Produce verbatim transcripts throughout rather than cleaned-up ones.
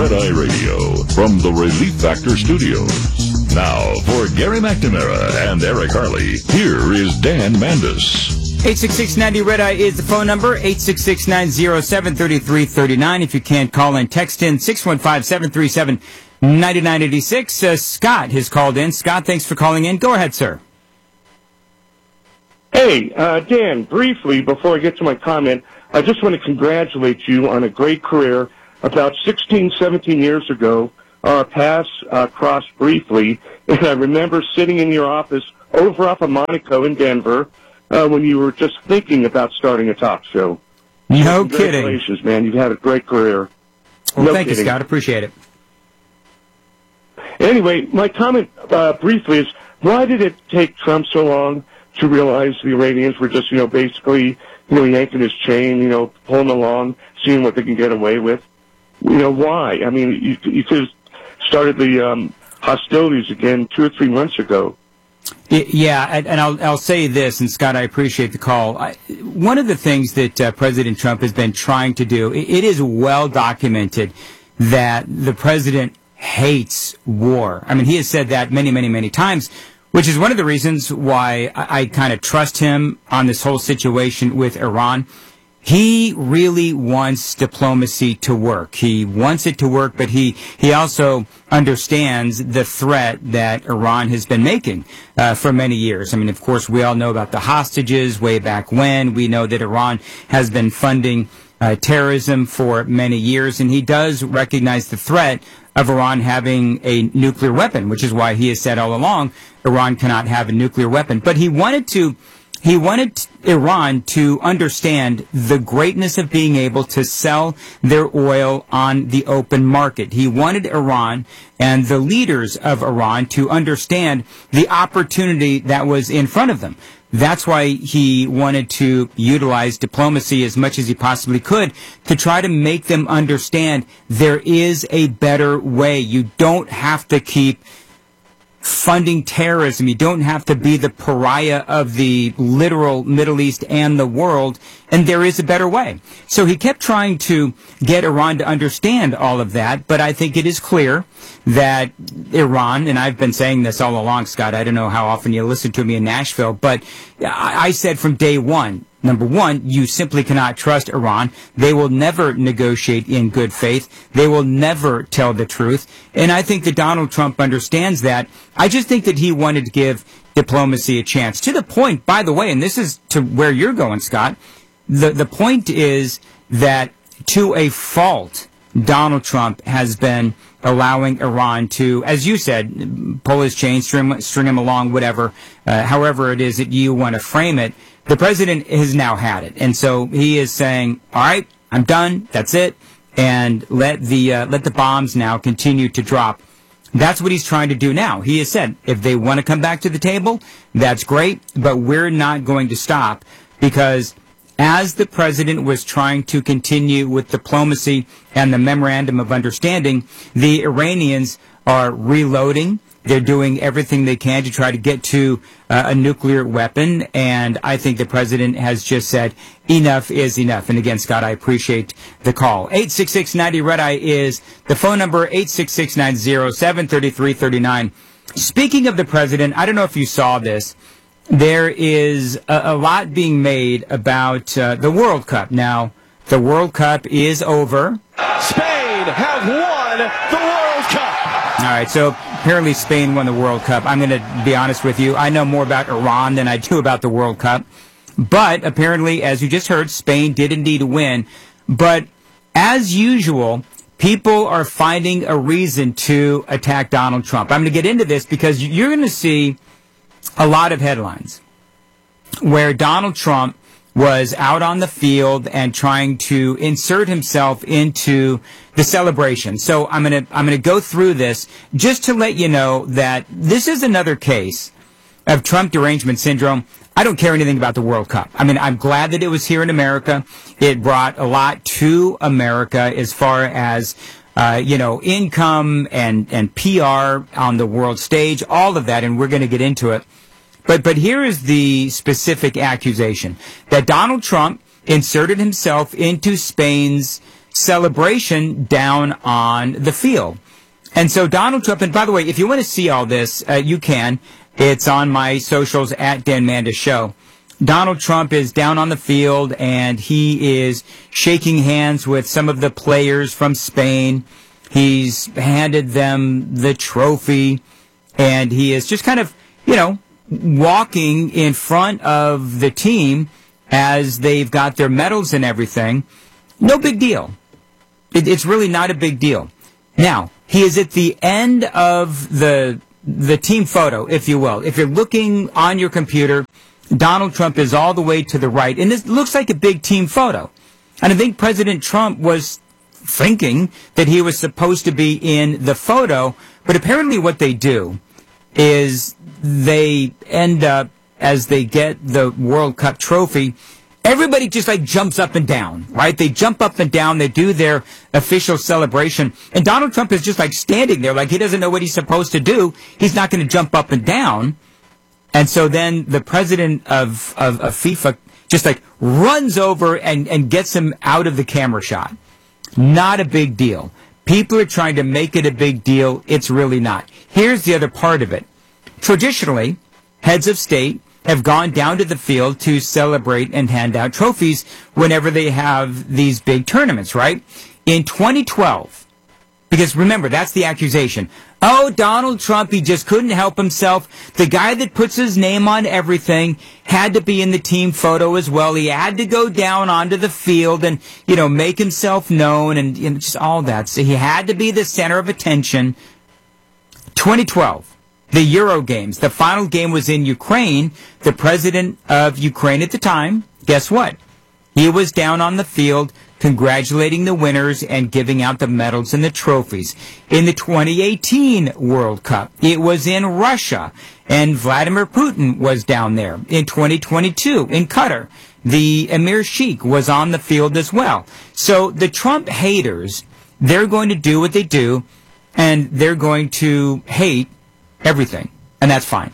Red Eye Radio from the Relief Factor Studios. Now, for Gary McNamara and Eric Harley, here is Dan Mandis. eight six six ninety Red Eye is the phone number, eight six six nine zero seven three three three nine. If you can't call in, text in six one five seven three seven nine nine eight six. Uh, Scott has called in. Scott, thanks for calling in. Go ahead, sir. Hey, uh, Dan, briefly, before I get to my comment, I just want to congratulate you on a great career. About sixteen, seventeen years ago, our paths uh, crossed briefly, and I remember sitting in your office over off of Monaco in Denver uh, when you were just thinking about starting a talk show. No so kidding. Congratulations, man. You've had a great career. Well, no thank kidding. you, Scott. Appreciate it. Anyway, my comment uh, briefly is, why did it take Trump so long to realize the Iranians were just, you know, basically, you know, yanking his chain, you know, pulling along, seeing what they can get away with? You know, why? I mean, you, you could have started the um, hostilities again two or three months ago. Yeah, and I'll, I'll say this, and Scott, I appreciate the call. I, one of the things that uh, President Trump has been trying to do, it, it is well documented that the president hates war. I mean, he has said that many, many, many times, which is one of the reasons why I, I kind of trust him on this whole situation with Iran. He really wants diplomacy to work. He wants it to work, but he, he also understands the threat that Iran has been making uh, for many years. I mean, of course, we all know about the hostages way back when. We know that Iran has been funding uh, terrorism for many years, and he does recognize the threat of Iran having a nuclear weapon, which is why he has said all along Iran cannot have a nuclear weapon. But he wanted to He wanted Iran to understand the greatness of being able to sell their oil on the open market. He wanted Iran and the leaders of Iran to understand the opportunity that was in front of them. That's why he wanted to utilize diplomacy as much as he possibly could to try to make them understand there is a better way. You don't have to keep funding terrorism. You don't have to be the pariah of the literal Middle East and the world, and there is a better way. So he kept trying to get Iran to understand all of that, but I think it is clear that Iran, and I've been saying this all along, Scott, I don't know how often you listen to me in Nashville, but I said from day one, number one, you simply cannot trust Iran. They will never negotiate in good faith. They will never tell the truth. And I think that Donald Trump understands that. I just think that he wanted to give diplomacy a chance. To the point, by the way, and this is to where you're going, Scott, the, the point is that to a fault, Donald Trump has been allowing Iran to, as you said, pull his chain, string, string him along, whatever, uh, however it is that you want to frame it. The president has now had it, and so he is saying, all right, I'm done, that's it, and let the uh, let the bombs now continue to drop. That's what he's trying to do now. He has said, if they want to come back to the table, that's great, but we're not going to stop, because as the president was trying to continue with diplomacy and the memorandum of understanding, the Iranians are reloading. They're doing everything they can to try to get to uh, a nuclear weapon, and I think the president has just said enough is enough. And again, Scott, I appreciate the call. eight six six ninety Red Eye is the phone number, eight six six nine zero seven three three three nine. Speaking of the president, I don't know if you saw this. There is a, a lot being made about uh, the World Cup. Now, the World Cup is over. Spain have won the World Cup. All right, so apparently Spain won the World Cup. I'm going to be honest with you. I know more about Iran than I do about the World Cup. But apparently, as you just heard, Spain did indeed win. But as usual, people are finding a reason to attack Donald Trump. I'm going to get into this because you're going to see a lot of headlines where Donald Trump was out on the field and trying to insert himself into the celebration. So I'm going to I'm going to go through this just to let you know that this is another case of Trump derangement syndrome. I don't care anything about the World Cup. I mean, I'm glad that it was here in America. It brought a lot to America as far as Uh, you know, income and, and P R on the world stage, all of that, and we're going to get into it. But, but here is the specific accusation that Donald Trump inserted himself into Spain's celebration down on the field. And so Donald Trump, and by the way, if you want to see all this, uh, you can. It's on my socials at Dan Mandis Show. Donald Trump is down on the field, and he is shaking hands with some of the players from Spain. He's handed them the trophy, and he is just kind of, you know, walking in front of the team as they've got their medals and everything. No big deal. It, it's really not a big deal. Now, he is at the end of the the team photo, if you will. If you're looking on your computer, Donald Trump is all the way to the right, and this looks like a big team photo. And I think President Trump was thinking that he was supposed to be in the photo, but apparently what they do is they end up, as they get the World Cup trophy, everybody just like jumps up and down, right? They jump up and down, they do their official celebration, and Donald Trump is just like standing there like he doesn't know what he's supposed to do. He's not going to jump up and down. And so then the president of, of, of FIFA just like runs over and, and gets him out of the camera shot. Not a big deal. People are trying to make it a big deal. It's really not. Here's the other part of it. Traditionally, heads of state have gone down to the field to celebrate and hand out trophies whenever they have these big tournaments, right? In twenty twelve, because remember, that's the accusation. Oh, Donald Trump, he just couldn't help himself. The guy that puts his name on everything had to be in the team photo as well. He had to go down onto the field and, you know, make himself known and, you know, just all that. So he had to be the center of attention. twenty twelve. The Euro Games. The final game was in Ukraine. The president of Ukraine at the time, guess what? He was down on the field congratulating the winners and giving out the medals and the trophies. In the twenty eighteen World Cup, it was in Russia, and Vladimir Putin was down there. In twenty twenty-two, in Qatar, the Emir Sheikh was on the field as well. So the Trump haters, they're going to do what they do, and they're going to hate everything, and that's fine.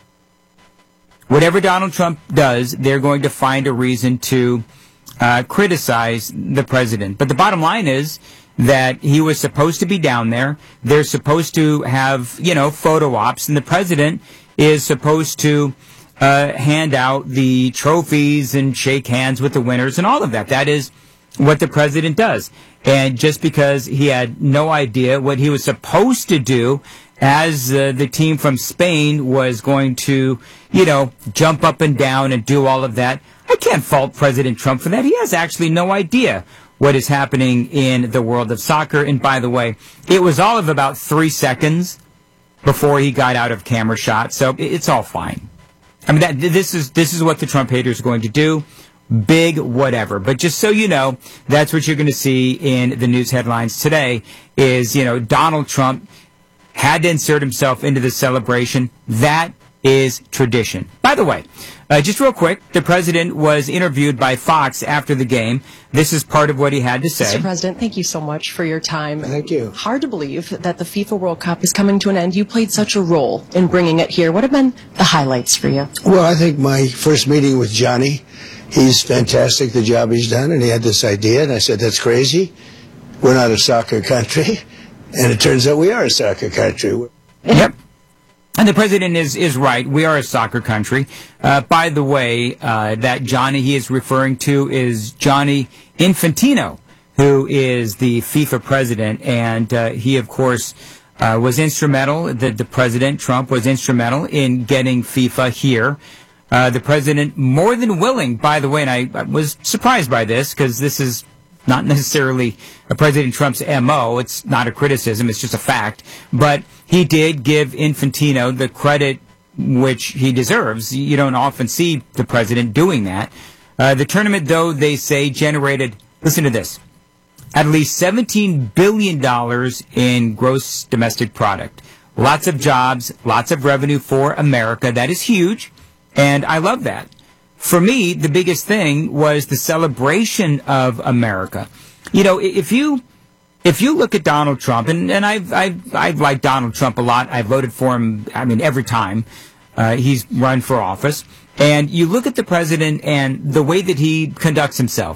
Whatever Donald Trump does, they're going to find a reason to uh, criticize the president. But the bottom line is that he was supposed to be down there. They're supposed to have, you know, photo ops, and the president is supposed to uh, hand out the trophies and shake hands with the winners and all of that. That is what the president does. And just because he had no idea what he was supposed to do as uh, the team from Spain was going to, you know, jump up and down and do all of that, I can't fault President Trump for that. He has actually no idea what is happening in the world of soccer. And by the way, it was all of about three seconds before he got out of camera shot, so it's all fine. I mean, that, this is this is what the Trump haters are going to do. Big whatever. But just so you know, that's what you're going to see in the news headlines today is, you know, Donald Trump had to insert himself into the celebration. That is tradition. By the way, uh, just real quick, the president was interviewed by Fox after the game. This is part of what he had to say. Mister President, thank you so much for your time. Thank you. Hard to believe that the FIFA World Cup is coming to an end. You played such a role in bringing it here. What have been the highlights for you? Well, I think my first meeting with Johnny, he's fantastic, the job he's done, and he had this idea, and I said, that's crazy. We're not a soccer country. And it turns out we are a soccer country. Yep. And the president is, is right. We are a soccer country. Uh, by the way, uh, that Johnny he is referring to is Gianni Infantino, who is the FIFA president. And uh, he, of course, uh, was instrumental, the, the president, Trump, was instrumental in getting FIFA here. Uh, the president, more than willing, by the way, and I, I was surprised by this because this is not necessarily a President Trump's M O. It's not a criticism. It's just a fact. But he did give Infantino the credit which he deserves. You don't often see the president doing that. Uh, the tournament, though, they say, generated, listen to this, at least seventeen billion dollars in gross domestic product. Lots of jobs, lots of revenue for America. That is huge, and I love that. For me, the biggest thing was the celebration of America. You know, if you if you look at Donald Trump, and, and I've, I've, I've liked Donald Trump a lot. I voted for him, I mean, every time uh, he's run for office. And you look at the president and the way that he conducts himself.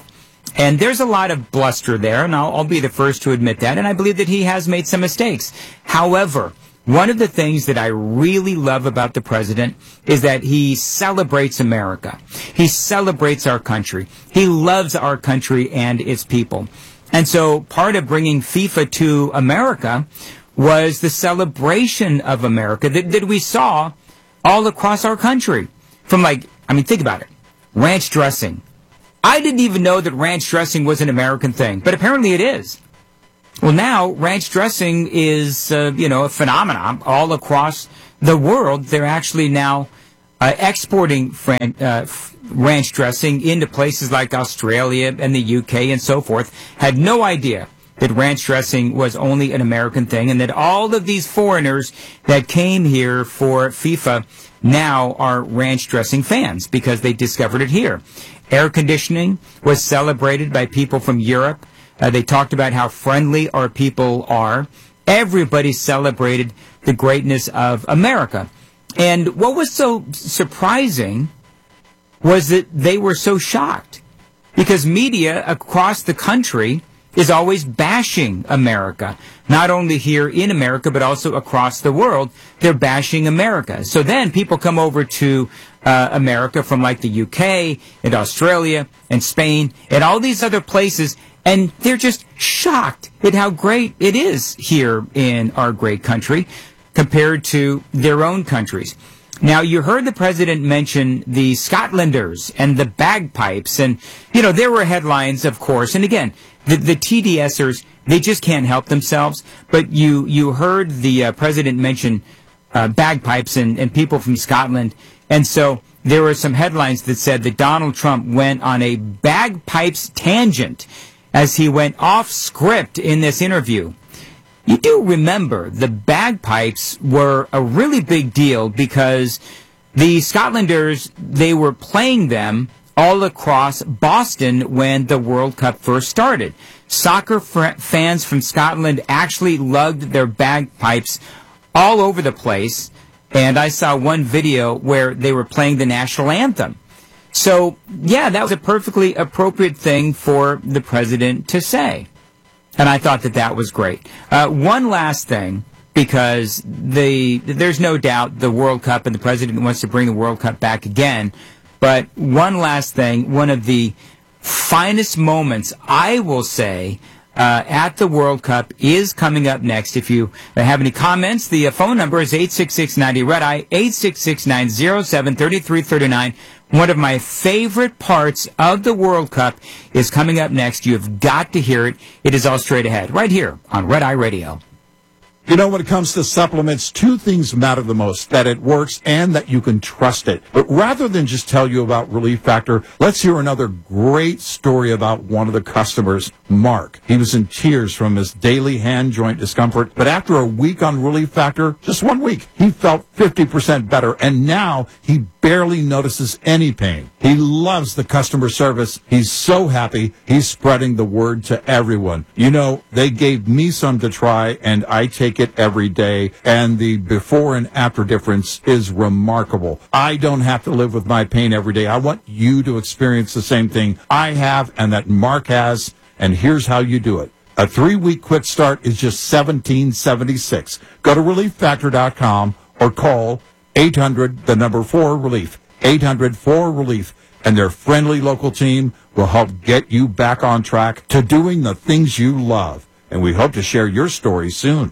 And there's a lot of bluster there, and I'll, I'll be the first to admit that, and I believe that he has made some mistakes. However, one of the things that I really love about the president is that he celebrates America. He celebrates our country. He loves our country and its people. And so part of bringing FIFA to America was the celebration of America that, that we saw all across our country. From like, I mean, think about it. Ranch dressing. I didn't even know that ranch dressing was an American thing, but apparently it is. Well, now ranch dressing is, uh, you know, a phenomenon all across the world. They're actually now uh, exporting fran- uh, f- ranch dressing into places like Australia and the U K and so forth. Had no idea that ranch dressing was only an American thing, and that all of these foreigners that came here for FIFA now are ranch dressing fans because they discovered it here. Air conditioning was celebrated by people from Europe. Uh, they talked about how friendly our people are. Everybody celebrated the greatness of America. And what was so surprising was that they were so shocked, because media across the country is always bashing America. Not only here in America, but also across the world, they're bashing America. So then people come over to uh, America from like the U K and Australia and Spain and all these other places, and they're just shocked at how great it is here in our great country compared to their own countries. Now, you heard the president mention the Scotlanders and the bagpipes, and, you know, there were headlines, of course, and again, the, the TDSers, they just can't help themselves, but you, you heard the uh, president mention uh, bagpipes and, and people from Scotland, and so there were some headlines that said that Donald Trump went on a bagpipes tangent as he went off script in this interview. You do remember the bagpipes were a really big deal because the Scotlanders, they were playing them all across Boston when the World Cup first started. Soccer fr- fans from Scotland actually lugged their bagpipes all over the place, and I saw one video where they were playing the national anthem. So, yeah, that was a perfectly appropriate thing for the president to say. And I thought that that was great. Uh, one last thing, because the there's no doubt the World Cup and the president wants to bring the World Cup back again. But one last thing, one of the finest moments, I will say, uh, at the World Cup is coming up next. If you have any comments, the uh, phone number is eight six six, nine zero, R E D I, eight six six, nine zero seven, three three three nine. One of my favorite parts of the World Cup is coming up next. You've got to hear it. It is all straight ahead, right here on Red Eye Radio. You know, when it comes to supplements, two things matter the most, that it works and that you can trust it. But rather than just tell you about Relief Factor, let's hear another great story about one of the customers, Mark. He was in tears from his daily hand joint discomfort, but after a week on Relief Factor, just one week, he felt fifty percent better, and now he barely notices any pain. He loves the customer service. He's so happy. He's spreading the word to everyone. You know, they gave me some to try, and I take it every day, and the before and after difference is remarkable. I don't have to live with my pain every day. I want you to experience the same thing I have and that Mark has, and here's how you do it. A three-week quick start is just seventeen seventy-six. Go to relief factor dot com or call eight hundred, the number four, relief, eight hundred, four, relief, and their friendly local team will help get you back on track to doing the things you love. And we hope to share your story soon.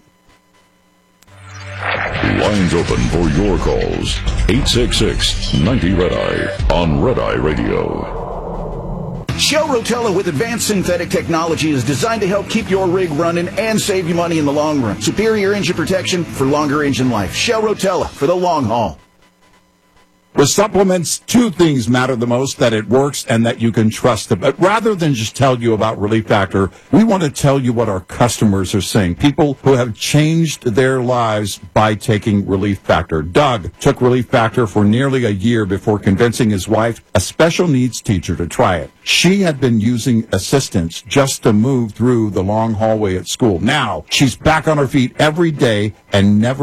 Lines open for your calls. eight six six, ninety, R E D I on Red Eye Radio. Shell Rotella with advanced synthetic technology is designed to help keep your rig running and save you money in the long run. Superior engine protection for longer engine life. Shell Rotella for the long haul. With supplements, two things matter the most, that it works and that you can trust it. But rather than just tell you about Relief Factor, we want to tell you what our customers are saying. People who have changed their lives by taking Relief Factor. Doug took Relief Factor for nearly a year before convincing his wife, a special needs teacher, to try it. She had been using assistance just to move through the long hallway at school. Now, she's back on her feet every day and never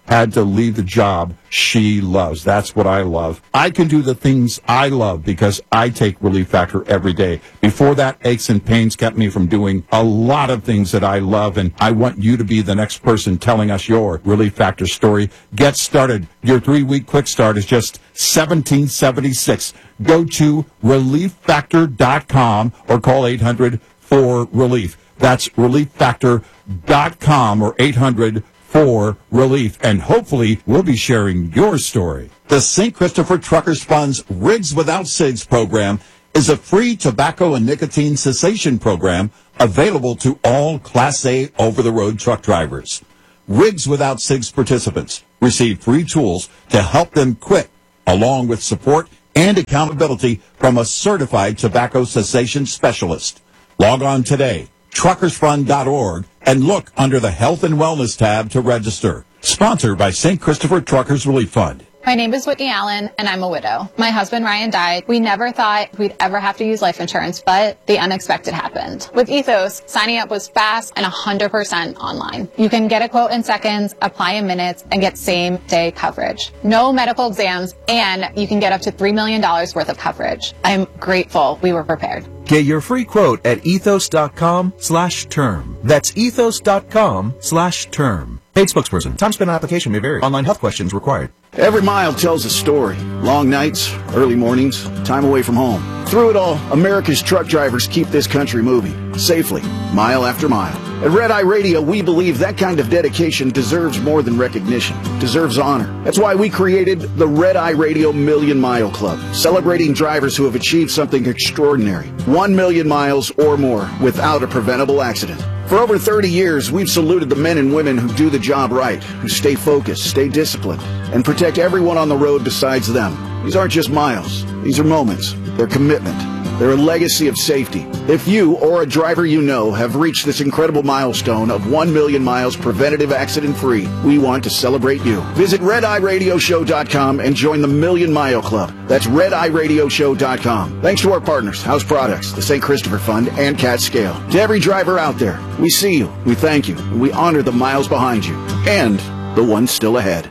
had to leave the job she loves. That's what I love. I can do the things I love because I take Relief Factor every day. Before that, aches and pains kept me from doing a lot of things that I love, and I want you to be the next person telling us your Relief Factor story. Get started. Your three-week quick start is just seventeen seventy-six. Go to relief factor dot com or call eight hundred four relief. That's relief factor dot com or eight hundred four relief. And hopefully we'll be sharing your story. The Saint Christopher Truckers Fund's Rigs Without Cigs program is a free tobacco and nicotine cessation program available to all Class A over-the-road truck drivers. Rigs Without Cigs participants receive free tools to help them quit, along with support and accountability from a certified tobacco cessation specialist. Log on today, truckers fund dot org, and look under the Health and Wellness tab to register. Sponsored by Saint Christopher Truckers Relief Fund. My name is Whitney Allen, and I'm a widow. My husband, Ryan, died. We never thought we'd ever have to use life insurance, but the unexpected happened. With Ethos, signing up was fast and one hundred percent online. You can get a quote in seconds, apply in minutes, and get same-day coverage. No medical exams, and you can get up to three million dollars worth of coverage. I'm grateful we were prepared. Get your free quote at ethos dot com slash term. That's ethos dot com slash term. Paid spokesperson. Time spent on application may vary. Online health questions required. Every mile tells a story. Long nights, early mornings, time away from home. Through it all, America's truck drivers keep this country moving, safely, mile after mile. At Red Eye Radio, we believe that kind of dedication deserves more than recognition, deserves honor. That's why we created the Red Eye Radio Million Mile Club, celebrating drivers who have achieved something extraordinary. One million miles or more without a preventable accident. For over thirty years, we've saluted the men and women who do the job right, who stay focused, stay disciplined, and protect everyone on the road besides them. These aren't just miles. These are moments. They're commitment. They're a legacy of safety. If you or a driver you know have reached this incredible milestone of one million miles preventative accident-free, we want to celebrate you. Visit red eye radio show dot com and join the Million Mile Club. That's red eye radio show dot com. Thanks to our partners, House Products, the Saint Christopher Fund, and Cat Scale. To every driver out there, we see you, we thank you, and we honor the miles behind you, and the ones still ahead.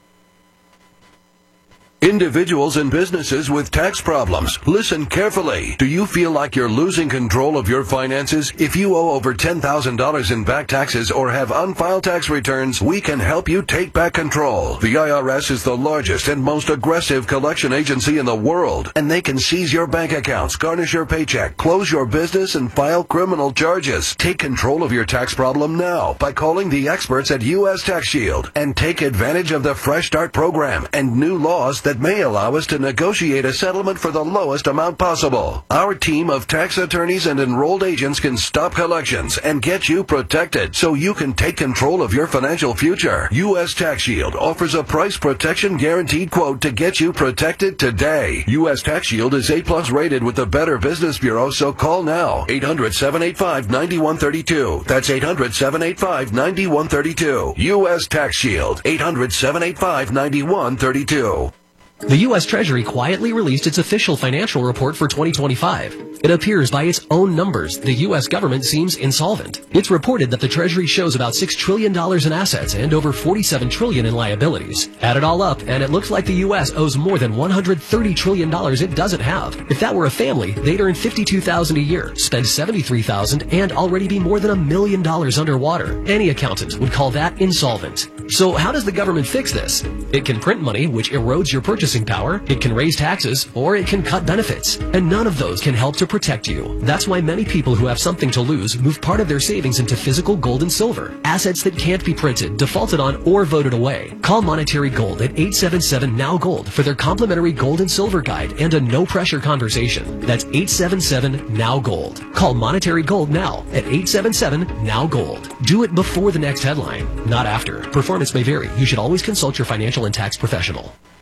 Individuals and businesses with tax problems, listen carefully. Do you feel like you're losing control of your finances? If you owe over ten thousand dollars in back taxes or have unfiled tax returns, we can help you take back control. The I R S is the largest and most aggressive collection agency in the world, and they can seize your bank accounts, garnish your paycheck, close your business, and file criminal charges. Take control of your tax problem now by calling the experts at U S Tax Shield and take advantage of the Fresh Start program and new laws that may allow us to negotiate a settlement for the lowest amount possible. Our team of tax attorneys and enrolled agents can stop collections and get you protected so you can take control of your financial future. U S Tax Shield offers a price protection guaranteed quote to get you protected today. U S Tax Shield is A plus rated with the Better Business Bureau, so call now. eight hundred, seven eight five, nine one three two. That's eight hundred, seven eight five, nine one three two. U S Tax Shield. eight hundred, seven eight five, nine one three two. The U S Treasury quietly released its official financial report for twenty twenty-five. It appears by its own numbers the U S government seems insolvent. It's reported that the Treasury shows about six trillion dollars in assets and over forty-seven trillion dollars in liabilities. Add it all up, and it looks like the U S owes more than one hundred thirty trillion dollars it doesn't have. If that were a family, they'd earn fifty-two thousand dollars a year, spend seventy-three thousand dollars, and already be more than a million dollars underwater. Any accountant would call that insolvent. So how does the government fix this? It can print money, which erodes your purchasing power, it can raise taxes, or it can cut benefits. And none of those can help to protect you. That's why many people who have something to lose move part of their savings into physical gold and silver, assets that can't be printed, defaulted on, or voted away. Call Monetary Gold at eight seven seven, N O W Gold for their complimentary gold and silver guide and a no-pressure conversation. That's eight seven seven, N O W Gold. Call Monetary Gold now at eight seven seven, N O W Gold. Do it before the next headline, not after. Performance may vary. You should always consult your financial and tax professional.